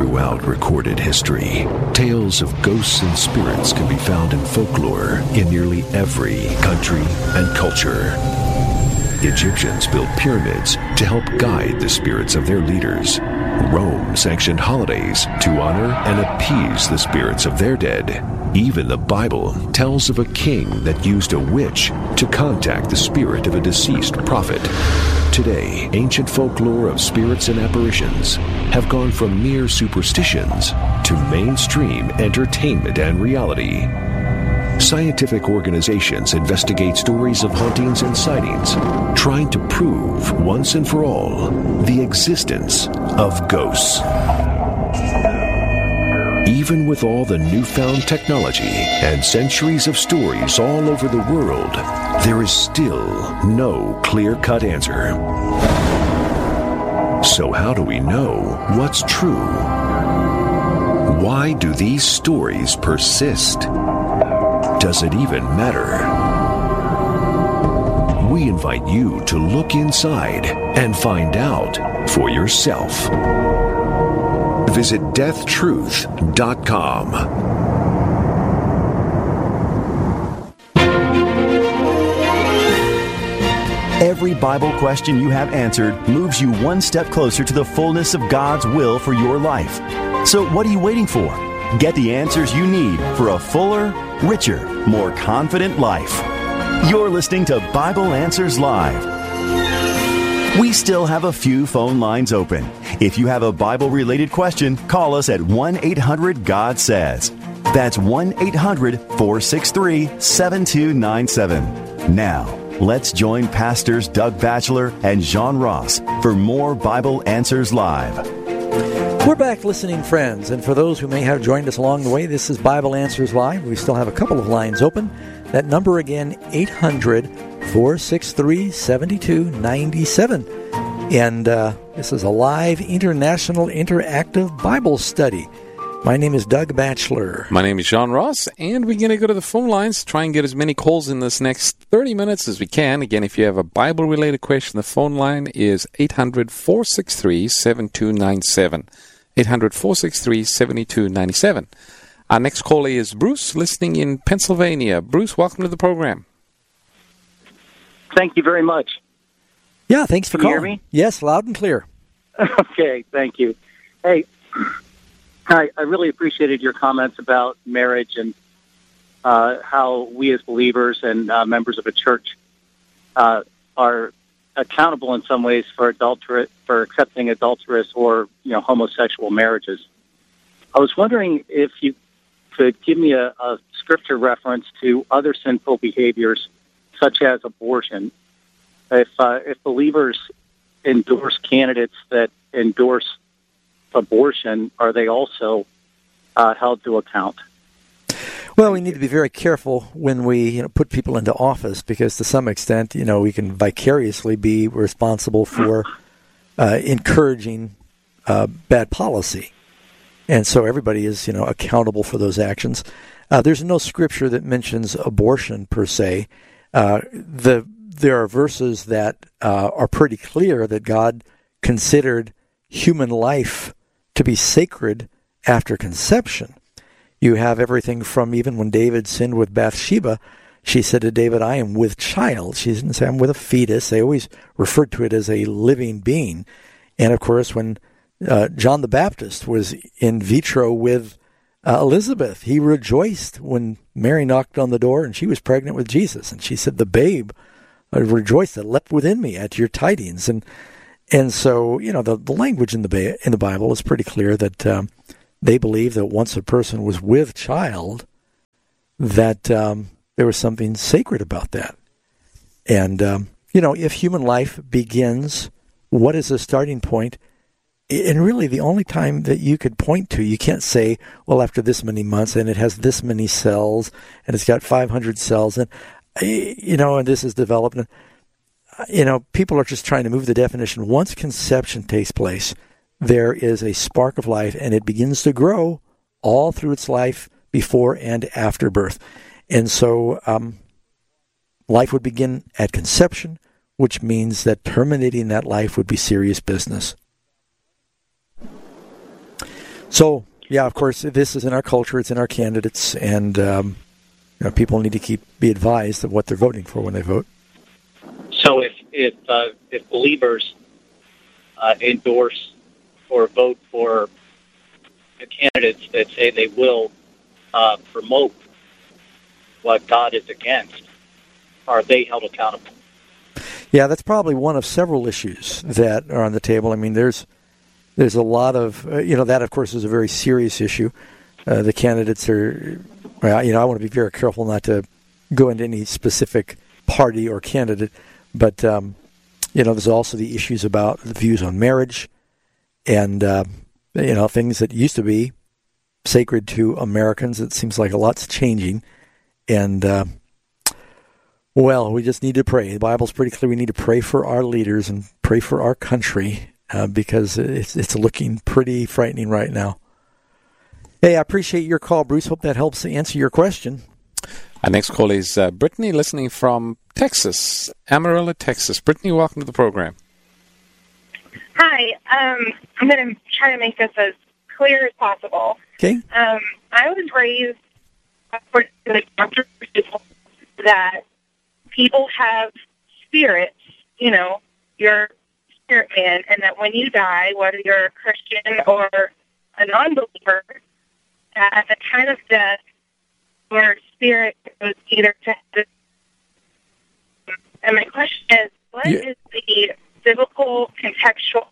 Throughout recorded history, tales of ghosts and spirits can be found in folklore in nearly every country and culture. Egyptians built pyramids to help guide the spirits of their leaders. Rome sanctioned holidays to honor and appease the spirits of their dead. Even the Bible tells of a king that used a witch to contact the spirit of a deceased prophet. Today, ancient folklore of spirits and apparitions have gone from mere superstitions to mainstream entertainment and reality. Scientific organizations investigate stories of hauntings and sightings, trying to prove once and for all the existence of ghosts. Even with all the newfound technology and centuries of stories all over the world, there is still no clear-cut answer. So how do we know what's true? Why do these stories persist? Does it even matter? We invite you to look inside and find out for yourself. Visit deathtruth.com. Every Bible question you have answered moves you one step closer to the fullness of God's will for your life. So what are you waiting for? Get the answers you need for a fuller, richer, more confident life. You're listening to Bible Answers Live. We still have a few phone lines open. If you have a Bible-related question, call us at 1-800-GOD-SAYS. That's 1-800-463-7297. Now, let's join Pastors Doug Batchelor and John Ross for more Bible Answers Live. We're back, listening friends, and for those who may have joined us along the way, this is Bible Answers Live. We still have a couple of lines open. That number again, 800-463-7297. And this is a live international interactive Bible study. My name is Doug Batchelor. My name is John Ross, and we're going to go to the phone lines, try and get as many calls in this next 30 minutes as we can. Again, if you have a Bible-related question, the phone line is 800-463-7297. 800-463-7297. Our next caller is Bruce, listening in Pennsylvania. Bruce, welcome to the program. Thank you very much. Yeah, thanks for calling. Can you hear me? Yes, loud and clear. Okay, thank you. Hey, I really appreciated your comments about marriage and how we as believers and members of a church are accountable in some ways for accepting adulterous or homosexual marriages. I was wondering if you could give me a scripture reference to other sinful behaviors, such as abortion. If believers endorse candidates that endorse abortion, are they also held to account? Well, we need to be very careful when we put people into office, because to some extent, we can vicariously be responsible for encouraging bad policy. And so everybody is, accountable for those actions. There's no scripture that mentions abortion per se. There are verses that are pretty clear that God considered human life to be sacred after conception. You have everything from even when David sinned with Bathsheba, she said to David, I am with child. She didn't say I'm with a fetus. They always referred to it as a living being. And of course, when John the Baptist was in vitro with Elizabeth, he rejoiced when Mary knocked on the door and she was pregnant with Jesus. And she said, the babe rejoiced that leapt within me at your tidings. And so, the language in the Bible is pretty clear that they believe that once a person was with child, that there was something sacred about that. And, if human life begins, what is the starting point? And really the only time that you could point to, you can't say, well, after this many months, and it has this many cells, and it's got 500 cells, and, and this is developed. People are just trying to move the definition. Once conception takes place, there is a spark of life, and it begins to grow all through its life before and after birth. And so life would begin at conception, which means that terminating that life would be serious business. So, yeah, of course, this is in our culture, it's in our candidates, and people need to be advised of what they're voting for when they vote. So if believers endorse or vote for the candidates that say they will promote what God is against, are they held accountable? Yeah, that's probably one of several issues that are on the table. I mean, there's a lot of, that, of course, is a very serious issue. The candidates are, I want to be very careful not to go into any specific party or candidate, but, there's also the issues about the views on marriage and, things that used to be sacred to Americans. It seems like a lot's changing. And, we just need to pray. The Bible's pretty clear. We need to pray for our leaders and pray for our country because it's looking pretty frightening right now. Hey, I appreciate your call, Bruce. Hope that helps answer your question. Our next call is Brittany, listening from Texas, Amarillo, Texas. Brittany, welcome to the program. Hi. I'm going to try to make this as clear as possible. Okay. I was raised according to the doctor that people have spirits, your spirit man, and that when you die, whether you're a Christian or a non-believer, at the time of death, your spirit goes either to heaven. And my question is, what is the biblical contextual?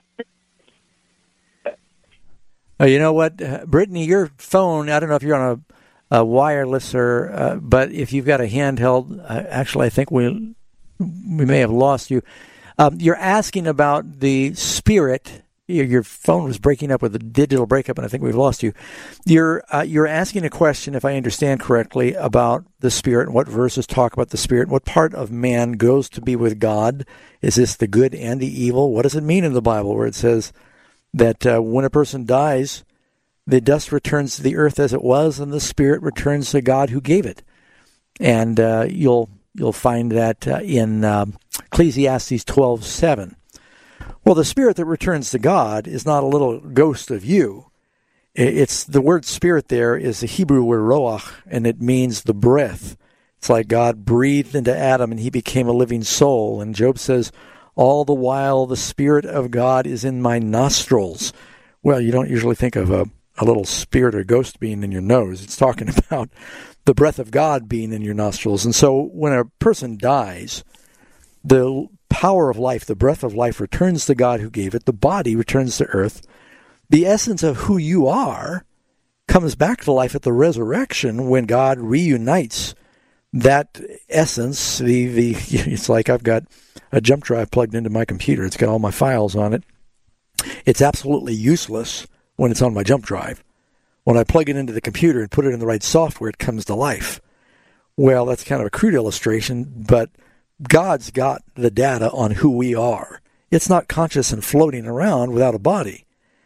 You know what, Brittany, your phone, I don't know if you're on a wireless but if you've got a handheld, actually I think we may have lost you. You're asking about the spirit. Your phone was breaking up with a digital breakup, and I think we've lost you. You're asking a question, if I understand correctly, about the spirit and what verses talk about the spirit. What part of man goes to be with God? Is this the good and the evil? What does it mean in the Bible where it says that when a person dies, the dust returns to the earth as it was, and the spirit returns to God who gave it? And you'll find that in Ecclesiastes 12:7. Well, the spirit that returns to God is not a little ghost of you. It's the word spirit there is the Hebrew word roach, and it means the breath. It's like God breathed into Adam and he became a living soul. And Job says, all the while the spirit of God is in my nostrils. Well, you don't usually think of a little spirit or ghost being in your nose. It's talking about the breath of God being in your nostrils. And so when a person dies, the power of life, the breath of life returns to God who gave it. The body returns to earth. The essence of who you are comes back to life at the resurrection when God reunites that essence. It's like I've got a jump drive plugged into my computer. It's got all my files on it. It's absolutely useless when it's on my jump drive. When I plug it into the computer and put it in the right software, it comes to life. Well, that's kind of a crude illustration, but God's got the data on who we are. It's not conscious and floating around without a body.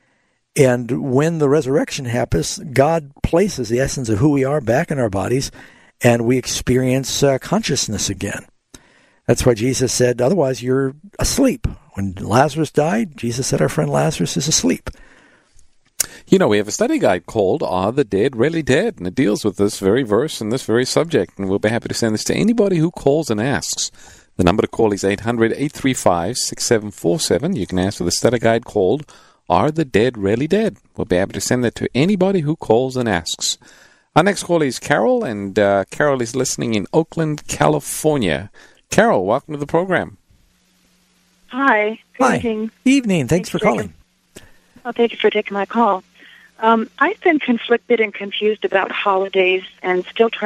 And when the resurrection happens, God places the essence of who we are back in our bodies, and we experience consciousness again. That's why Jesus said, otherwise you're asleep. When Lazarus died, Jesus said our friend Lazarus is asleep. We have a study guide called Are the Dead Really Dead? And it deals with this very verse and this very subject. And we'll be happy to send this to anybody who calls and asks. The number to call is 800-835-6747. You can ask for the study guide called Are the Dead Really Dead? We'll be happy to send that to anybody who calls and asks. Our next call is Carol, and Carol is listening in Oakland, California. Carol, welcome to the program. Hi. Hi. Evening. Evening. Thanks for calling. Thank you for taking my call. I've been conflicted and confused about holidays and still trying